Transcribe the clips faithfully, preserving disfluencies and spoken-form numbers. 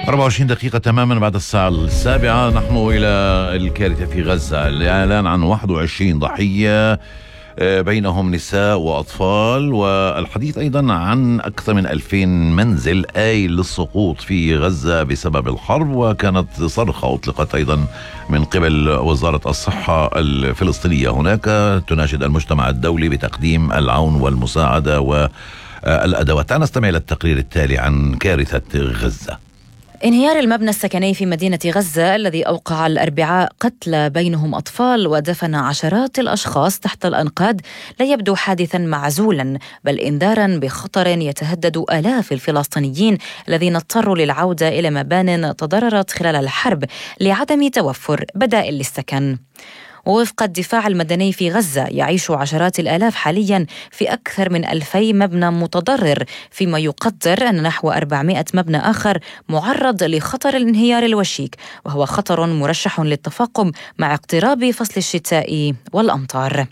أربعة وعشرين دقيقة تماما بعد الساعة السابعة، نحن إلى الكارثة في غزة. الإعلان عن واحد وعشرين ضحية بينهم نساء وأطفال، والحديث أيضا عن أكثر من ألفين منزل آيل للسقوط في غزة بسبب الحرب. وكانت صرخة أطلقت أيضا من قبل وزارة الصحة الفلسطينية هناك تناشد المجتمع الدولي بتقديم العون والمساعدة والأدوات. تعال نستمع إلى التقرير التالي عن كارثة غزة. انهيار المبنى السكني في مدينة غزة الذي أوقع الأربعاء قتلى بينهم أطفال ودفن عشرات الأشخاص تحت الأنقاض لا يبدو حادثا معزولا، بل إنذارا بخطر يتهدد آلاف الفلسطينيين الذين اضطروا للعودة إلى مبان تضررت خلال الحرب لعدم توفر بدائل للسكن. ووفق الدفاع المدني في غزة يعيش عشرات الآلاف حاليا في أكثر من ألفي مبنى متضرر، فيما يقدر أن نحو أربعمائة مبنى آخر معرض لخطر الانهيار الوشيك، وهو خطر مرشح للتفاقم مع اقتراب فصل الشتاء والأمطار.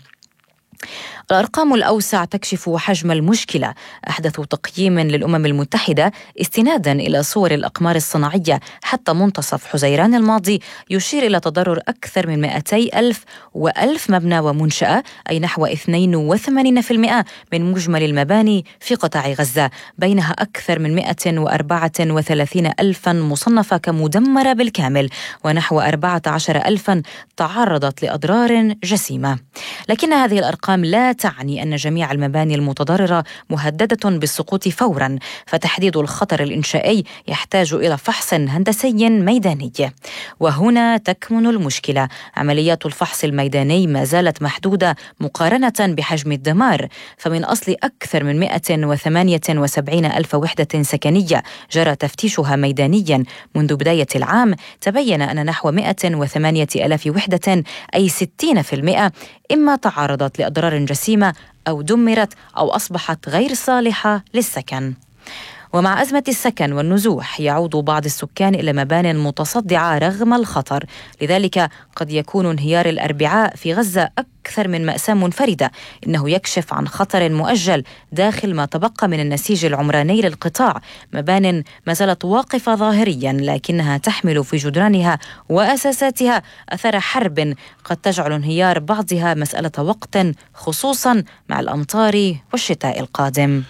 الأرقام الأوسع تكشف حجم المشكلة. أحدث تقييم للأمم المتحدة استنادا إلى صور الأقمار الصناعية حتى منتصف حزيران الماضي يشير إلى تضرر أكثر من مئتي ألف وألف مبنى ومنشأة، أي نحو اثنين وثمانين بالمئة من مجمل المباني في قطاع غزة، بينها أكثر من مئة وأربعة وثلاثين ألفا مصنفة كمدمرة بالكامل، ونحو أربعة عشر ألفا تعرضت لأضرار جسيمة. لكن هذه الأرقام لا تعني أن جميع المباني المتضررة مهددة بالسقوط فورا، فتحديد الخطر الإنشائي يحتاج إلى فحص هندسي ميداني، وهنا تكمن المشكلة. عمليات الفحص الميداني ما زالت محدودة مقارنة بحجم الدمار، فمن أصل أكثر من مئة وثمانية وسبعين ألف وحدة سكنية جرى تفتيشها ميدانيا منذ بداية العام، تبين أن نحو مئة وثمانية ألاف وحدة أي ستين بالمئة إما تعرضت لأضرار جسيمة أو دمرت أو أصبحت غير صالحة للسكن. ومع أزمة السكن والنزوح يعود بعض السكان إلى مبان متصدعة رغم الخطر، لذلك قد يكون انهيار الأربعاء في غزة أكثر من مأساة منفردة، إنه يكشف عن خطر مؤجل داخل ما تبقى من النسيج العمراني للقطاع، مبان ما زالت واقفة ظاهريا لكنها تحمل في جدرانها وأساساتها أثر حرب قد تجعل انهيار بعضها مسألة وقت، خصوصا مع الأمطار والشتاء القادم.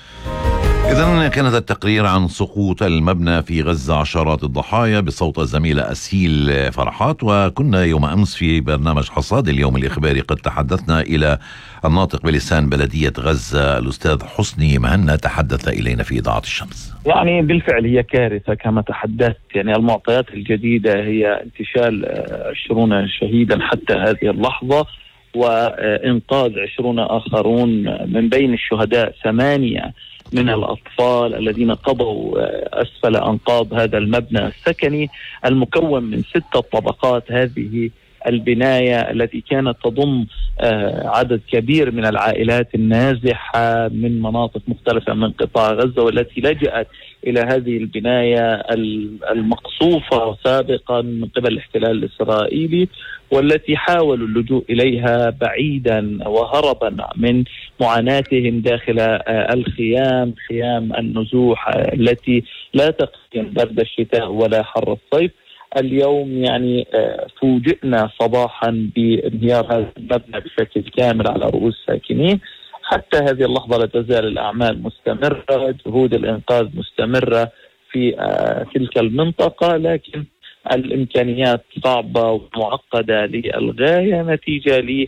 إذن كان هذا التقرير عن سقوط المبنى في غزة، عشرات الضحايا، بصوت الزميلة أسيل فرحات. وكنا يوم أمس في برنامج حصاد اليوم الإخباري قد تحدثنا إلى الناطق بلسان بلدية غزة الأستاذ حسني مهنا، تحدث إلينا في إذاعة الشمس. يعني بالفعل هي كارثة كما تحدثت. يعني المعطيات الجديدة هي انتشال عشرون شهيدا حتى هذه اللحظة، وإنقاذ عشرون آخرون، من بين الشهداء ثمانية من الأطفال الذين قضوا أسفل أنقاض هذا المبنى السكني المكون من ستة طبقات. هذه البناية التي كانت تضم عدد كبير من العائلات النازحة من مناطق مختلفة من قطاع غزة، والتي لجأت إلى هذه البناية المقصوفة سابقا من قبل الاحتلال الإسرائيلي، والتي حاولوا اللجوء إليها بعيدا وهربا من معاناتهم داخل الخيام، خيام النزوح التي لا تقي برد الشتاء ولا حر الصيف. اليوم يعني فوجئنا صباحا بانهيار هذا المبنى بشكل كامل على رؤوس ساكنين. حتى هذه اللحظة لا تزال الأعمال مستمرة، جهود الإنقاذ مستمرة في تلك المنطقة، لكن الإمكانيات صعبة ومعقدة للغاية نتيجة ل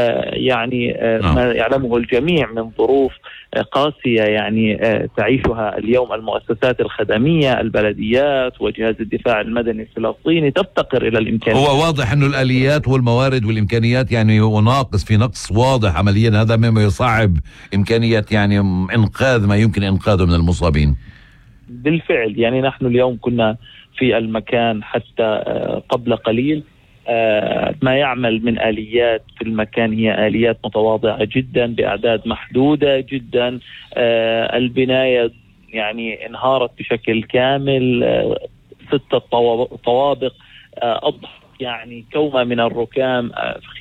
يعني ما يعلمه الجميع من ظروف قاسية يعني تعيشها اليوم المؤسسات الخدمية، البلديات وجهاز الدفاع المدني الفلسطيني تفتقر إلى الإمكانيات. هو واضح أنه الآليات والموارد والإمكانيات يعني ناقص، في نقص واضح عمليا، هذا مما يصعب إمكانية يعني إنقاذ ما يمكن إنقاذه من المصابين. بالفعل يعني نحن اليوم كنا في المكان حتى قبل قليل. ما يعمل من آليات في المكان هي آليات متواضعة جدا بأعداد محدودة جدا. البناية يعني انهارت بشكل كامل، ستة طوابق أضحت يعني كومة من الركام